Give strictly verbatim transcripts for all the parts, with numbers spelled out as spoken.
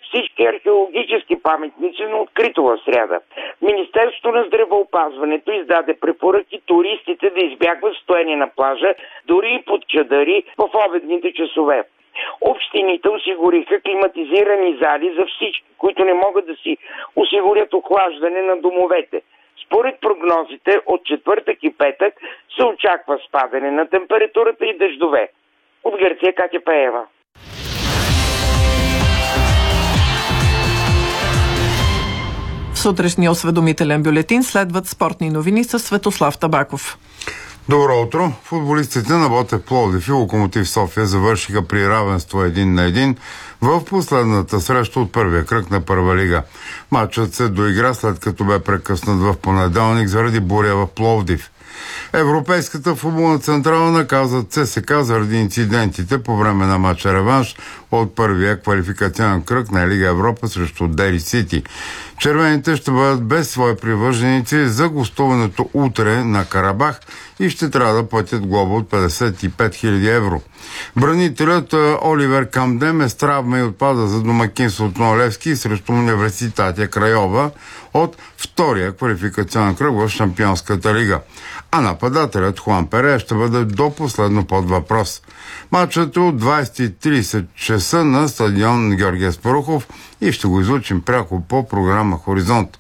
всички археологически паметници на открито в сряда. Министерството на здравеопазването издаде препоръки туристите да избягват стоене на плажа, дори и под чадъри в обедните часове. Общините осигуриха климатизирани зали за всички, които не могат да си осигурят охлаждане на домовете. Според прогнозите от четвъртък и петък се очаква спадане на температурата и дъждове. От Гърция Катя Пеева. В сутрешния осведомителен бюлетин следват спортни новини с Светослав Табаков. Добро утро! Футболистите на Ботев Пловдив и Локомотив София завършиха при равенство един на един в последната среща от първия кръг на Първа лига. Матчът се доигра след като бе прекъснат в понеделник заради буря в Пловдив. Европейската футболна централа наказа ЦСКА заради инцидентите по време на матча реванш от първия квалификационен кръг на Лига Европа срещу Дери Сити. Червените ще бъдат без свои привърженици за гостуването утре на Карабах и ще трябва да платят глоба от петдесет и пет хиляди евро. Бранителят Оливер Камдем е с травма и отпада за домакинството на Левски срещу Университатия Крайова от втория квалификационен кръг в Шампионската лига. А нападателят Хуан Пере ще бъде до последно под въпрос. Матчът е от двайсет и трийсет часа на стадион Георги Аспарухов и ще го излучим пряко по програма Хоризонт.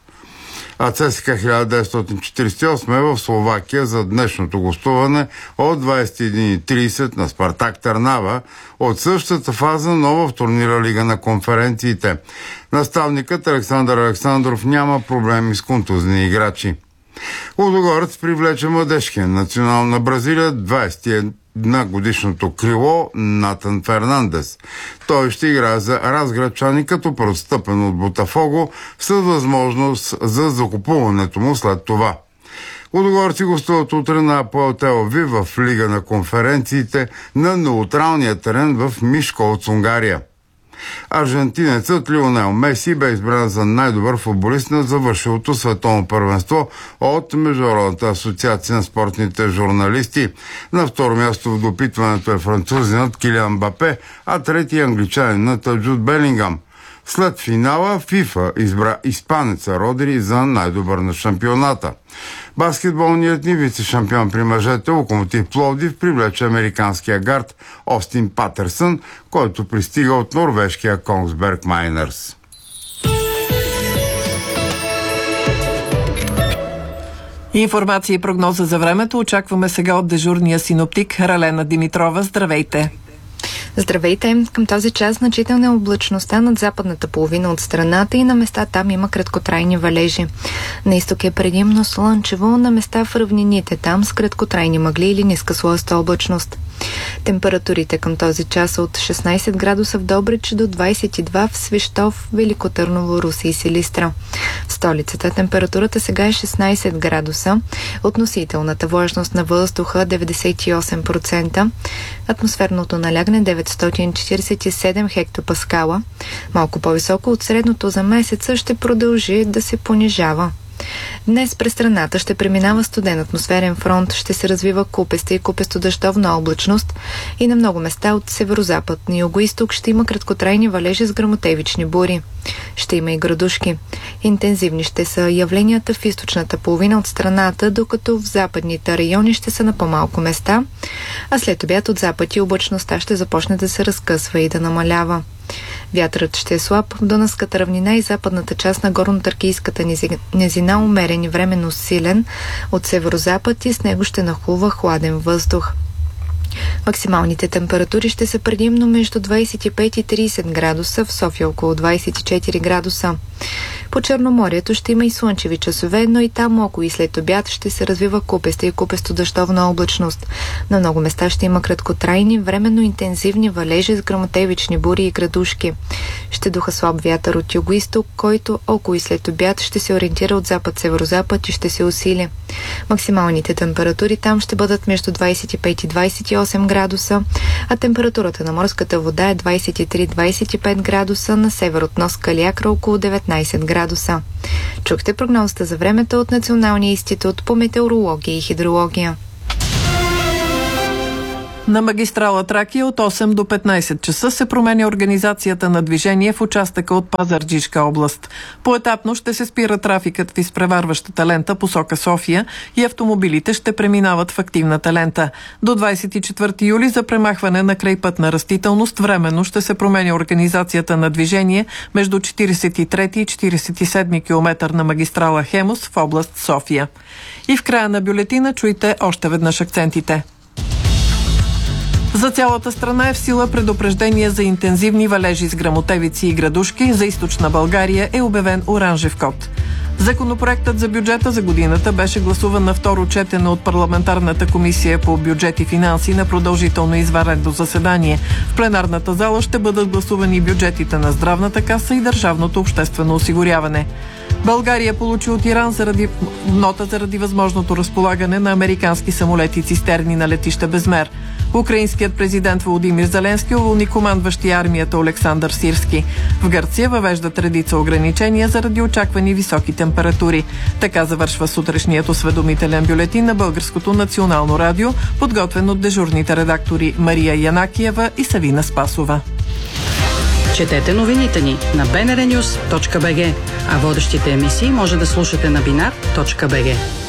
А ЦСКА хиляда деветстотин четирийсет и осем е в Словакия за днешното гостуване от двайсет и един и трийсет на Спартак Търнава от същата фаза, но в турнира Лига на конференциите. Наставникът Александър Александров няма проблеми с контузни играчи. Лудогорец привлече младежкия национал на Бразилия двайсет и една годишното крило Натан Фернандес. Той ще играе за разградчани като преотстъпен от Ботафого с възможност за закупуването му след това. Лудогорци гостуват утре на Апоел Тел Авив в Лига на конференциите на неутралния терен в Мишколц, Унгария. Аржентинецът Лионел Меси бе избран за най-добър футболист на завършилото световно първенство от Международната асоциация на спортните журналисти. На второ място в допитването е французинът Килиан Мбапе, а трети англичанинът Джуд Белингам. След финала ФИФА избра испанеца Родри за най-добър на шампионата. Баскетболният ни вице-шампион при мъжете Локомотив Пловдив привлече американския гард Остин Патърсън, който пристига от норвежкия Конгсберг Майнърс. Информация и прогноза за времето очакваме сега от дежурния синоптик Ралена Димитрова. Здравейте! Здравейте! Към този час значителна е облачността над западната половина от страната и на места там има краткотрайни валежи. На изток е предимно слънчево, на места в равнините там с краткотрайни мъгли или ниска слоеста облачност. Температурите към този час са от шестнайсет градуса в Добрич до двайсет и два в Свищов, Велико Търново, Русе и Силистра. В столицата температурата сега е шестнайсет градуса, относителната влажност на въздуха деветдесет и осем процента, атмосферното налягане деветстотин четирийсет и седем хектопаскала, малко по-високо от средното за месеца, ще продължи да се понижава. Днес през страната ще преминава студен атмосферен фронт, ще се развива купеста и купесто-дъждовна облачност и на много места от северозапад и югоизток ще има краткотрайни валежи с гръмотевични бури. Ще има и градушки. Интензивни ще са явленията в източната половина от страната, докато в западните райони ще са на по-малко места, а след обяд от запад и облачността ще започне да се разкъсва и да намалява. Вятърът ще е слаб, в Дунавската равнина и западната част на горно-тракийската низина умерен и временно силен от северозапад и с него ще нахлува хладен въздух. Максималните температури ще са предимно между двайсет и пет и трийсет градуса, в София около двайсет и четири градуса. По Черноморието ще има и слънчеви часове, но и там около и след обяд ще се развива купеста и купесто-дъждовна облачност. На много места ще има краткотрайни, временно интензивни валежи с гръмотевични бури и градушки. Ще духа слаб вятър от юго-изток, който около и след обяд ще се ориентира от запад-северозапад и ще се усили. Максималните температури там ще бъдат между двайсет и пет и двайсет и осем градуса, а температурата на морската вода е двайсет и три до двайсет и пет градуса, на север от нос Калиакра около деветнайсет градуса. Чухте прогнозата за времето от Националния институт по метеорология и хидрология. На магистрала Тракия от осем до петнайсет часа се променя организацията на движение в участъка от Пазарджишка област. Поетапно ще се спира трафикът в изпреварващата лента посока София и автомобилите ще преминават в активната лента. До двайсет и четвърти юли за премахване на крайпътна растителност временно ще се променя организацията на движение между четирийсет и трети и четирийсет и седми километър на магистрала Хемус в област София. И в края на бюлетина чуйте още веднъж акцентите. За цялата страна е в сила предупреждение за интензивни валежи с гръмотевици и градушки. За източна България е обявен оранжев код. Законопроектът за бюджета за годината беше гласуван на второ четене от парламентарната комисия по бюджет и финанси на продължително извънредно заседание. В пленарната зала ще бъдат гласувани бюджетите на Здравната каса и Държавното обществено осигуряване. България получи от Иран заради нота заради възможното разполагане на американски самолети цистерни на летище Безмер. Украинският президент Володимир Зеленски уволни командващия армията Олександър Сирски. В Гърция въвеждат редица ограничения заради очаквани високи температури. Така завършва сутрешният осведомителен бюлетин на Българското национално радио, подготвен от дежурните редактори Мария Янакиева и Савина Спасова. Четете новините ни на би ен ар нюс точка би джи, а водещите емисии може да слушате на бинар точка би джи.